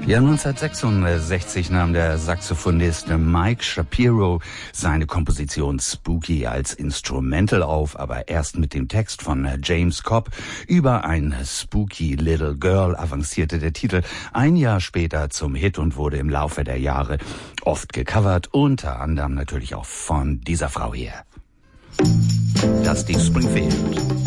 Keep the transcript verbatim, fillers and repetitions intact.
Ja, neunzehnhundertsechsundsechzig nahm der Saxophonist Mike Shapiro seine Komposition Spooky als Instrumental auf, aber erst mit dem Text von James Cobb. Über ein Spooky Little Girl avancierte der Titel ein Jahr später zum Hit und wurde im Laufe der Jahre oft gecovert, unter anderem natürlich auch von dieser Frau hier. Dusty Springfield.